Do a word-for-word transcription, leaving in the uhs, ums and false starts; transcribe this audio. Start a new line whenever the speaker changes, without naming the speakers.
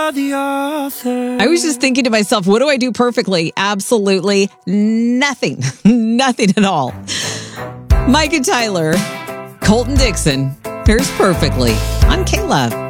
you're the author.
I was just thinking to myself, what do I do perfectly? Absolutely nothing. Nothing at all. Mike and Tyler, Colton Dixon, here's Perfectly on K-Love.